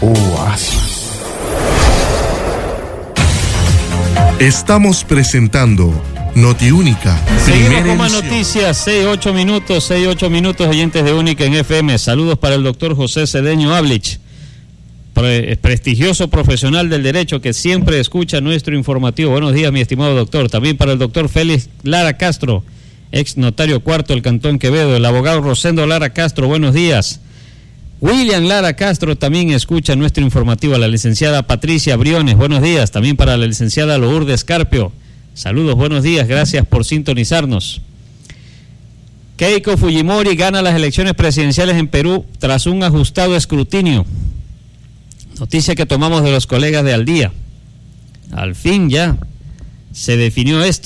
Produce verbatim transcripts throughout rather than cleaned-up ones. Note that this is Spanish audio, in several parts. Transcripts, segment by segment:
Oasis. Estamos presentando Notiúnica. Seguimos con más noticias, seis, ocho minutos, seis, ocho minutos, oyentes de Única en F M. Saludos para el doctor José Cedeño Hablich, pre prestigioso profesional del derecho que siempre escucha nuestro informativo. Buenos días, mi estimado doctor. También para el doctor Félix Lara Castro, ex notario cuarto del Cantón Quevedo. El abogado Rosendo Lara Castro, buenos días. William Lara Castro también escucha nuestro informativo. A la licenciada Patricia Briones, buenos días. También para la licenciada Lourdes Carpio, saludos, buenos días, gracias por sintonizarnos. Keiko Fujimori gana las elecciones presidenciales en Perú tras un ajustado escrutinio. Noticia que tomamos de los colegas de Al Día. Al fin ya se definió esto.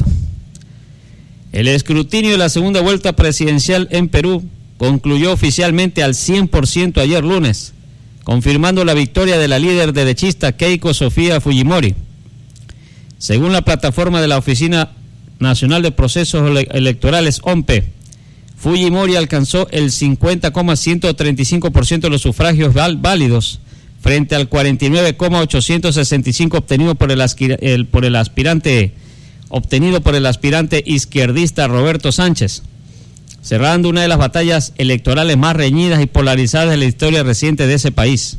El escrutinio de la segunda vuelta presidencial en Perú concluyó oficialmente al cien por ciento ayer lunes, confirmando la victoria de la líder derechista Keiko Sofía Fujimori. Según la plataforma de la Oficina Nacional de Procesos Electorales, O M P E, Fujimori alcanzó el cincuenta coma ciento treinta y cinco por ciento de los sufragios válidos frente al cuarenta y nueve coma ochocientos sesenta y cinco obtenido por el, el, por el aspirante obtenido por el aspirante izquierdista Roberto Sánchez, cerrando una de las batallas electorales más reñidas y polarizadas de la historia reciente de ese país.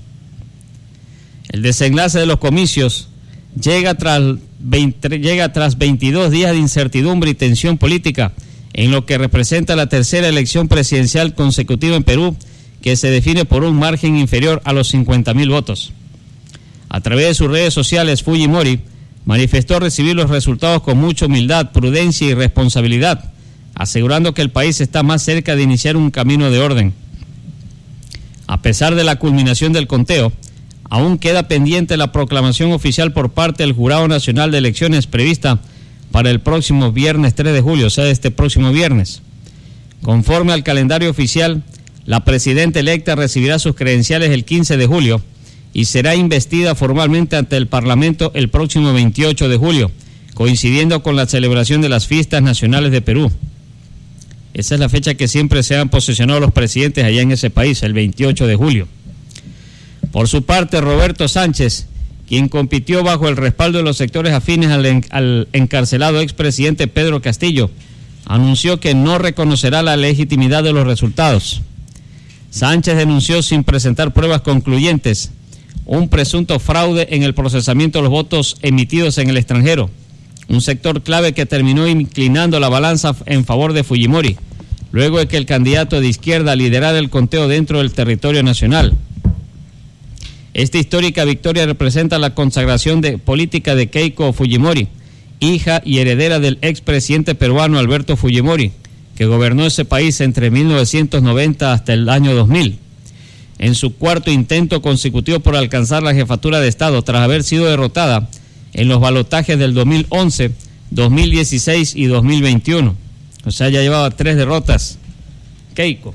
El desenlace de los comicios llega tras, veinte, llega tras veintidós días de incertidumbre y tensión política, en lo que representa la tercera elección presidencial consecutiva en Perú, que se define por un margen inferior a los cincuenta mil votos. A través de sus redes sociales, Fujimori manifestó recibir los resultados con mucha humildad, prudencia y responsabilidad, asegurando que el país está más cerca de iniciar un camino de orden. A pesar de la culminación del conteo, aún queda pendiente la proclamación oficial por parte del Jurado Nacional de Elecciones prevista para el próximo viernes tres de julio, o sea, este próximo viernes. Conforme al calendario oficial, la presidenta electa recibirá sus credenciales el quince de julio y será investida formalmente ante el Parlamento el próximo veintiocho de julio, coincidiendo con la celebración de las fiestas nacionales de Perú. Esa es la fecha que siempre se han posesionado los presidentes allá en ese país, el veintiocho de julio. Por su parte, Roberto Sánchez, quien compitió bajo el respaldo de los sectores afines al, en, al encarcelado expresidente Pedro Castillo, anunció que no reconocerá la legitimidad de los resultados. Sánchez denunció sin presentar pruebas concluyentes un presunto fraude en el procesamiento de los votos emitidos en el extranjero, un sector clave que terminó inclinando la balanza en favor de Fujimori, luego de que el candidato de izquierda liderara el conteo dentro del territorio nacional. Esta histórica victoria representa la consagración de política de Keiko Fujimori, hija y heredera del expresidente peruano Alberto Fujimori, que gobernó ese país entre mil novecientos noventa hasta el año dos mil. En su cuarto intento consecutivo por alcanzar la jefatura de Estado, tras haber sido derrotada en los balotajes del dos mil once, dos mil dieciséis y dos mil veintiuno. O sea, ya llevaba tres derrotas Keiko.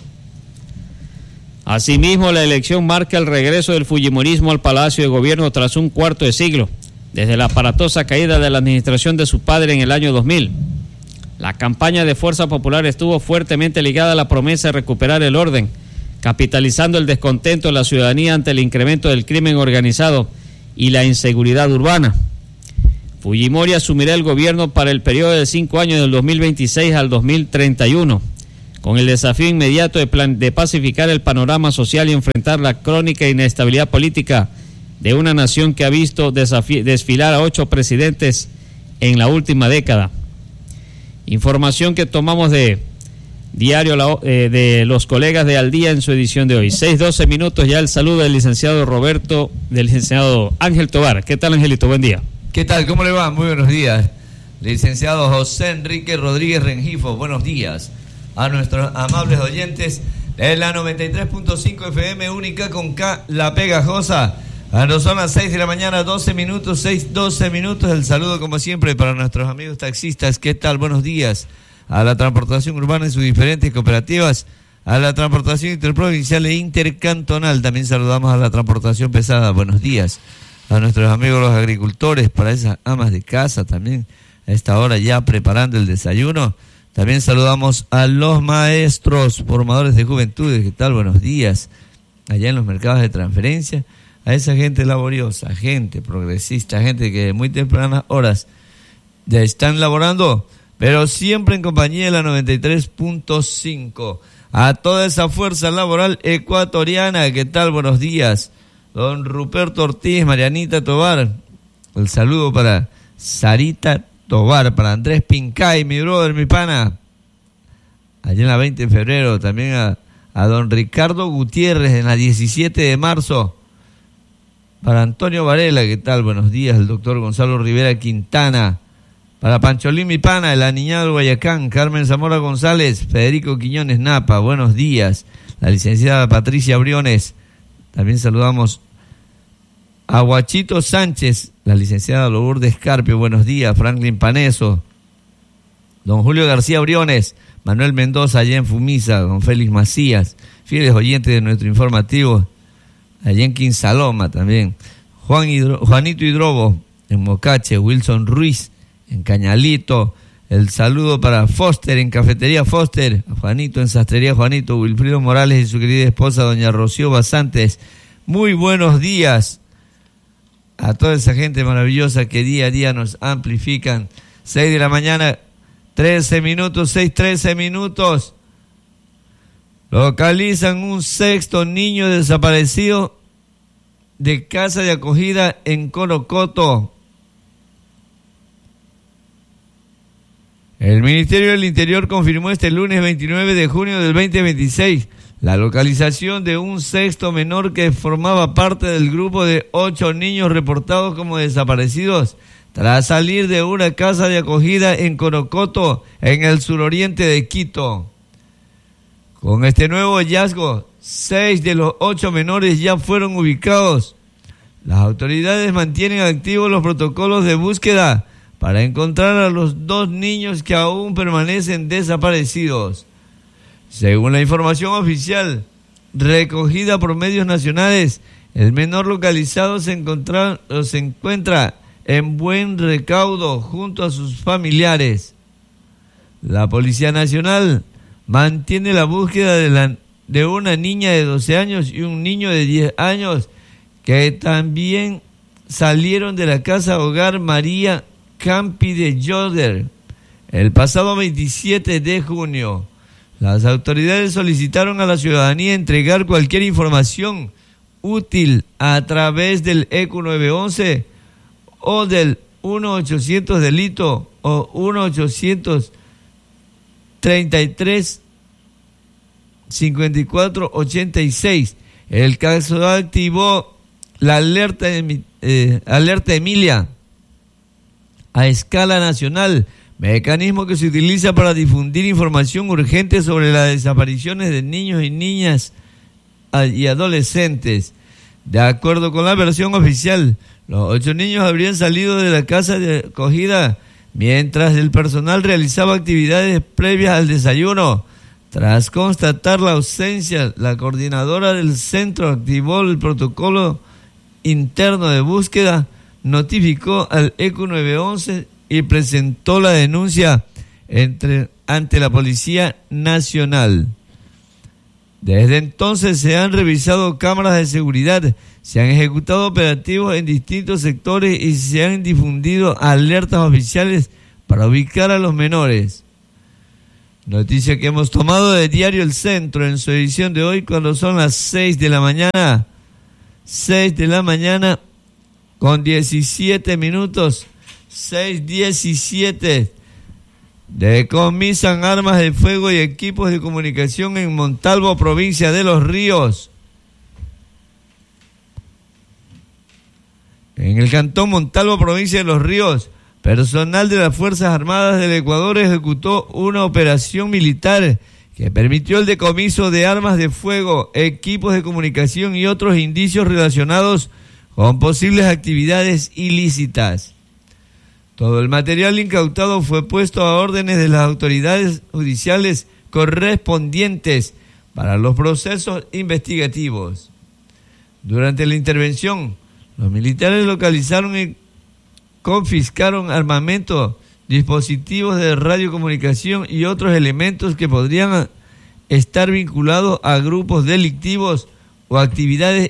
Asimismo, la elección marca el regreso del fujimorismo al Palacio de Gobierno tras un cuarto de siglo, desde la aparatosa caída de la administración de su padre en el año dos mil. La campaña de Fuerza Popular estuvo fuertemente ligada a la promesa de recuperar el orden, capitalizando el descontento de la ciudadanía ante el incremento del crimen organizado y la inseguridad urbana. Fujimori asumirá el gobierno para el periodo de cinco años del dos mil veintiséis al dos mil treinta y uno, con el desafío inmediato de, plan, de pacificar el panorama social y enfrentar la crónica inestabilidad política de una nación que ha visto desfilar a ocho presidentes en la última década. Información que tomamos de Diario la, eh, de los colegas de Al Día en su edición de hoy. seis doce minutos ya el saludo del licenciado Roberto, del licenciado Ángel Tobar. ¿Qué tal, Angelito? Buen día. ¿Qué tal? ¿Cómo le va? Muy buenos días. Licenciado José Enrique Rodríguez Rengifo, buenos días. A nuestros amables oyentes de la noventa y tres punto cinco F M Única con K, La Pegajosa. Cuando son las seis de la mañana, doce minutos, seis, doce minutos. El saludo, como siempre, para nuestros amigos taxistas. ¿Qué tal? Buenos días. A la transportación urbana y sus diferentes cooperativas, a la transportación interprovincial e intercantonal. También saludamos a la transportación pesada. Buenos días. A nuestros amigos los agricultores, para esas amas de casa también, a esta hora ya preparando el desayuno. También saludamos a los maestros, formadores de juventudes. ¿Qué tal? Buenos días. Allá en los mercados de transferencia, a esa gente laboriosa, gente progresista, gente que de muy tempranas horas ya están laborando, pero siempre en compañía de la noventa y tres punto cinco. A toda esa fuerza laboral ecuatoriana, ¿qué tal? Buenos días. Don Ruperto Ortiz, Marianita Tobar. El saludo para Sarita Tobar, para Andrés Pincay, mi brother, mi pana. Allá en la veinte de febrero, también a, a don Ricardo Gutiérrez en la diecisiete de marzo. Para Antonio Varela, ¿qué tal? Buenos días. El doctor Gonzalo Rivera Quintana. Para Pancholín, mi pana, el aniñado del Guayacán, Carmen Zamora González, Federico Quiñones Napa, buenos días. La licenciada Patricia Briones, también saludamos a Guachito Sánchez, la licenciada Lourdes Carpio, buenos días. Franklin Paneso, don Julio García Briones, Manuel Mendoza allá en Fumisa, don Félix Macías, fieles oyentes de nuestro informativo, allá en Quinsaloma también. Juan Hidro, Juanito Hidrobo, en Mocache, Wilson Ruiz, en Cañalito, el saludo para Foster en Cafetería Foster, a Juanito en Sastrería Juanito, Wilfrido Morales y su querida esposa doña Rocío Basantes. Muy buenos días a toda esa gente maravillosa que día a día nos amplifican. seis de la mañana, trece minutos, seis, trece minutos. Localizan un sexto niño desaparecido de casa de acogida en Corocoto. El Ministerio del Interior confirmó este lunes veintinueve de junio del veinte veintiséis la localización de un sexto menor que formaba parte del grupo de ocho niños reportados como desaparecidos tras salir de una casa de acogida en Corocoto, en el suroriente de Quito. Con este nuevo hallazgo, seis de los ocho menores ya fueron ubicados. Las autoridades mantienen activos los protocolos de búsqueda para encontrar a los dos niños que aún permanecen desaparecidos. Según la información oficial recogida por medios nacionales, el menor localizado se, encontra, se encuentra en buen recaudo junto a sus familiares. La Policía Nacional mantiene la búsqueda de, la, de una niña de doce años y un niño de diez años que también salieron de la casa hogar María Campi de Yoder el pasado veintisiete de junio. Las autoridades solicitaron a la ciudadanía entregar cualquier información útil a través del E Q nueve once o del uno ochocientos delito o uno ochocientos treinta y tres cincuenta y cuatro ochenta y seis. El caso activó la alerta, eh, alerta Emilia a escala nacional, mecanismo que se utiliza para difundir información urgente sobre las desapariciones de niños y niñas y adolescentes. De acuerdo con la versión oficial, los ocho niños habrían salido de la casa de acogida mientras el personal realizaba actividades previas al desayuno. Tras constatar la ausencia, la coordinadora del centro activó el protocolo interno de búsqueda, notificó al E Q nueve once y presentó la denuncia entre, ante la Policía Nacional. Desde entonces se han revisado cámaras de seguridad, se han ejecutado operativos en distintos sectores y se han difundido alertas oficiales para ubicar a los menores. Noticia que hemos tomado de Diario El Centro en su edición de hoy cuando son las seis de la mañana. seis de la mañana con diecisiete minutos, seis diecisiete. Decomisan armas de fuego y equipos de comunicación en Montalvo, provincia de Los Ríos. En el cantón Montalvo, provincia de Los Ríos, personal de las Fuerzas Armadas del Ecuador ejecutó una operación militar que permitió el decomiso de armas de fuego, equipos de comunicación y otros indicios relacionados con posibles actividades ilícitas. Todo el material incautado fue puesto a órdenes de las autoridades judiciales correspondientes para los procesos investigativos. Durante la intervención, los militares localizaron y confiscaron armamento, dispositivos de radiocomunicación y otros elementos que podrían estar vinculados a grupos delictivos o actividades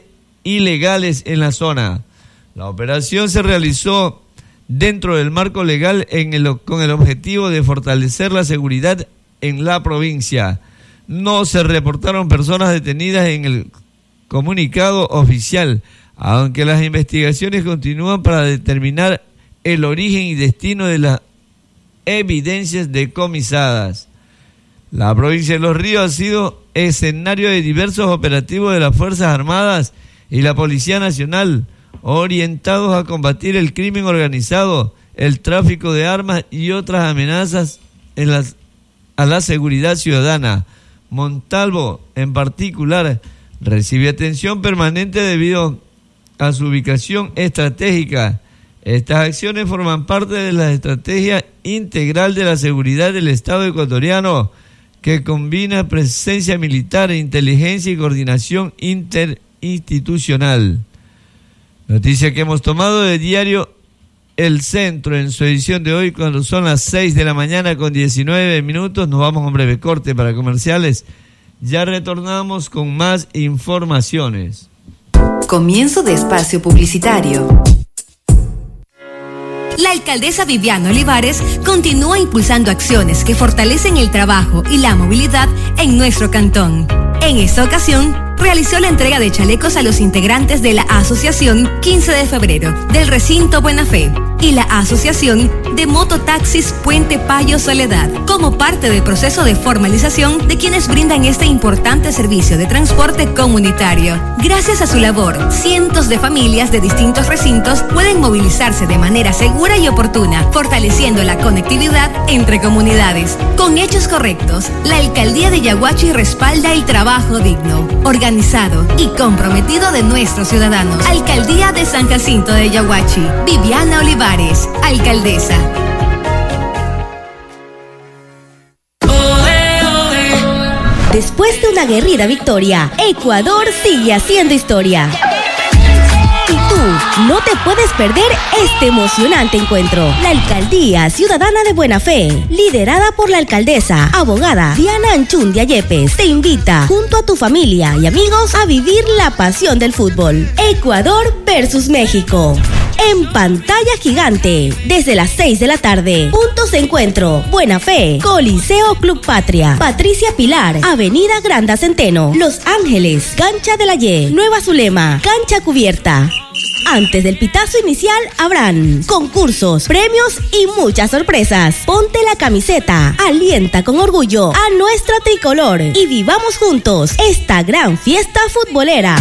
ilegales en la zona. La operación se realizó dentro del marco legal en el, con el objetivo de fortalecer la seguridad en la provincia. No se reportaron personas detenidas en el comunicado oficial, aunque las investigaciones continúan para determinar el origen y destino de las evidencias decomisadas. La provincia de Los Ríos ha sido escenario de diversos operativos de las Fuerzas Armadas y la Policía Nacional, orientados a combatir el crimen organizado, el tráfico de armas y otras amenazas en las, a la seguridad ciudadana. Montalvo, en particular, recibe atención permanente debido a su ubicación estratégica. Estas acciones forman parte de la estrategia integral de la seguridad del Estado ecuatoriano, que combina presencia militar, inteligencia y coordinación interinstitucional. Noticia que hemos tomado de diario El Centro en su edición de hoy, cuando son las seis de la mañana con diecinueve minutos. Nos vamos a un breve corte para comerciales. Ya retornamos con más informaciones. Comienzo de espacio publicitario. La alcaldesa Viviana Olivares continúa impulsando acciones que fortalecen el trabajo y la movilidad en nuestro cantón. En esta ocasión, realizó la entrega de chalecos a los integrantes de la Asociación quince de febrero del Recinto Buena Fe y la Asociación de Mototaxis Puente Payo Soledad, como parte del proceso de formalización de quienes brindan este importante servicio de transporte comunitario. Gracias a su labor, cientos de familias de distintos recintos pueden movilizarse de manera segura y oportuna, fortaleciendo la conectividad entre comunidades. Con hechos correctos, la Alcaldía de Yaguachi respalda el trabajo digno, organizado y comprometido de nuestros ciudadanos. Alcaldía de San Jacinto de Yaguachi. Viviana Olivares, alcaldesa. Después de una aguerrida victoria, Ecuador sigue haciendo historia. Y tú no te puedes perder este emocionante encuentro. La Alcaldía Ciudadana de Buena Fe, liderada por la alcaldesa, abogada Diana Anchundia Yepes, te invita, junto a tu familia y amigos, a vivir la pasión del fútbol. Ecuador versus México. En pantalla gigante, desde las seis de la tarde. Puntos de encuentro: Buena Fe, Coliseo Club Patria, Patricia Pilar, Avenida Granda Centeno, Los Ángeles, Cancha de la Ye, Nueva Zulema, Cancha Cubierta. Antes del pitazo inicial habrán concursos, premios y muchas sorpresas. Ponte la camiseta, alienta con orgullo a nuestra tricolor y vivamos juntos esta gran fiesta futbolera.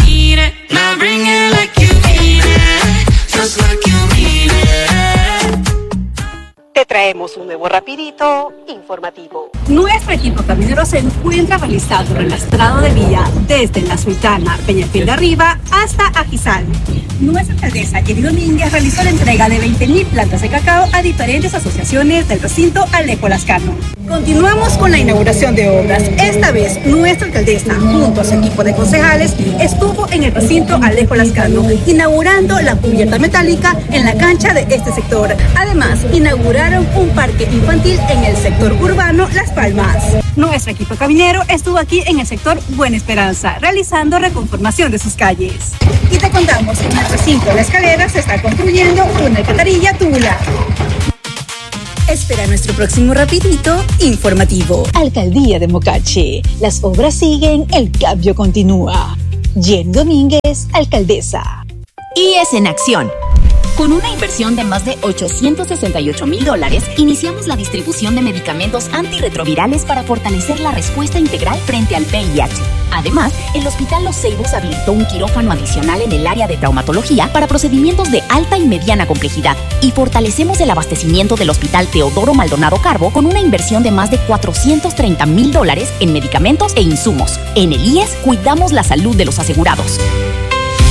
Te traemos un nuevo rapidito informativo. Nuestro equipo caminero se encuentra realizando el rastrado de vía desde La Sultana, Peñafiel de Arriba hasta Ajizal. Nuestra alcaldesa Jenny Domínguez realizó la entrega de veinte mil plantas de cacao a diferentes asociaciones del recinto Alejo Lascano. Continuamos con la inauguración de obras. Esta vez nuestra alcaldesa, junto a su equipo de concejales, estuvo en el recinto Alejo Lascano, inaugurando la cubierta metálica en la cancha de este sector. Además, inauguraron un parque infantil en el sector urbano Las Palmas. Nuestro equipo caminero estuvo aquí en el sector Buena Esperanza, realizando reconformación de sus calles. Y te contamos que en el recinto La Escalera se está construyendo una alcantarilla tubular. Espera nuestro próximo rapidito informativo. Alcaldía de Mocache. Las obras siguen, el cambio continúa. Jenny Domínguez, alcaldesa. I E S en acción. Con una inversión de más de ochocientos sesenta y ocho mil dólares, iniciamos la distribución de medicamentos antirretrovirales para fortalecer la respuesta integral frente al V I H. Además, el Hospital Los Ceibos habilitó un quirófano adicional en el área de traumatología para procedimientos de alta y mediana complejidad. Y fortalecemos el abastecimiento del Hospital Teodoro Maldonado Carbo con una inversión de más de cuatrocientos treinta mil dólares en medicamentos e insumos. En el I E S, cuidamos la salud de los asegurados.